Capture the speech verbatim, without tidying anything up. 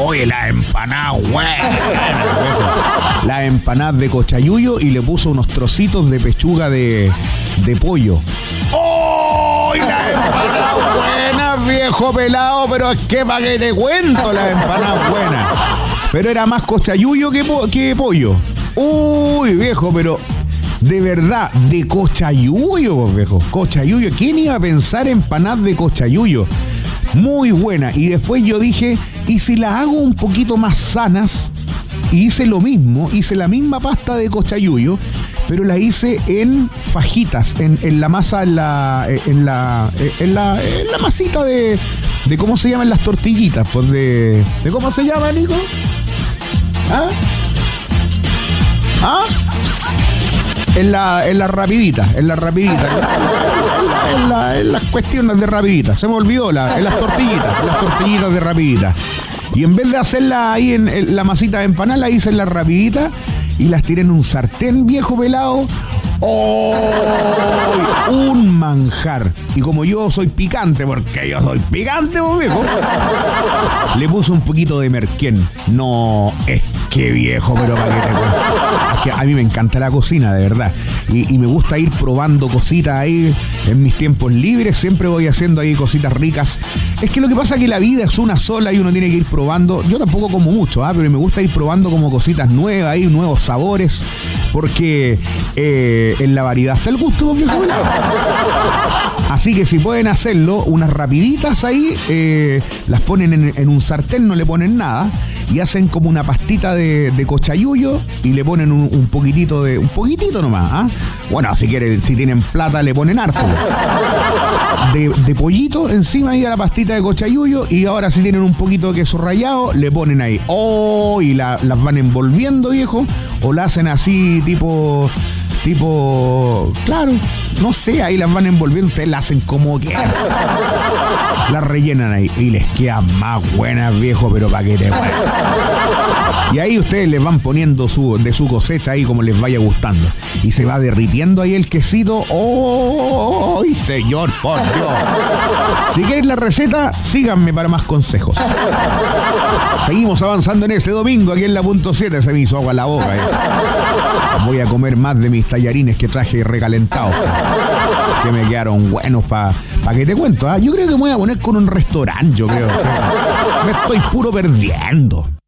Oye, la empanada buena. La empanada de cochayuyo y le puso unos trocitos de pechuga de, de pollo. ¡Oh! La empanada buena, viejo pelado, pero es que para que te cuento la empanada buena. Pero era más cochayuyo que, po- que pollo. Uy, viejo, pero de verdad, de cochayuyo, pues, viejo. Cochayuyo. ¿Quién iba a pensar empanadas de cochayuyo? Muy buena. Y después yo dije, ¿y si las hago un poquito más sanas? Y hice lo mismo, hice la misma pasta de cochayuyo, pero la hice en fajitas, en, en la masa, en la, en la, en la, en la masita de, de cómo se llaman las tortillitas, pues de, de cómo se llama, Nico. ¿Ah? ¿Ah? En la, en la rapidita, en la rapidita, en, la, en las cuestiones de rapidita, se me olvidó, la, en las tortillitas, en las tortillitas de rapidita. Y en vez de hacerla ahí en, en la masita de empanada, la hice en la rapidita y las tiré en un sartén viejo pelado. ¡Oh! Un manjar. Y como yo soy picante, porque yo soy picante, pues, viejo, le puse un poquito de merquén. No, es que viejo, pero para qué te cuento. Es que a mí me encanta la cocina, de verdad. Y, y me gusta ir probando cositas ahí en mis tiempos libres. Siempre voy haciendo ahí cositas ricas. Es que lo que pasa es que la vida es una sola y uno tiene que ir probando. Yo tampoco como mucho, ¿ah? Pero me gusta ir probando como cositas nuevas, ahí, nuevos sabores. Porque eh, en la variedad está el gusto, viejo pelado. Así que si pueden hacerlo, unas rapiditas ahí, eh, las ponen en, en un sartén, no le ponen nada, y hacen como una pastita de, de cochayuyo y le ponen un, un poquitito de, un poquitito nomás, ¿ah? Bueno, si quieren, si tienen plata, le ponen harto. De, de pollito encima ahí a la pastita de cochayuyo, y ahora si tienen un poquito de queso rallado, le ponen ahí. Oh, y la, las van envolviendo, viejo, o la hacen así tipo... Tipo, claro, no sé, ahí las van envolviendo, ustedes las hacen como quieran. Las rellenan ahí y les quedan más buenas, viejo, pero pa' que te mueras. Y ahí ustedes les van poniendo su, de su cosecha ahí como les vaya gustando. Y se va derritiendo ahí el quesito. ¡Oh, señor, por Dios! Si quieren la receta, síganme para más consejos. Seguimos avanzando en este domingo aquí en la punto siete. Se me hizo agua en la boca. ¿eh? Voy a comer más de mis tallarines que traje recalentados, que me quedaron buenos para pa que te cuento. ¿eh? Yo creo que me voy a poner con un restaurante, yo creo. Me estoy puro perdiendo.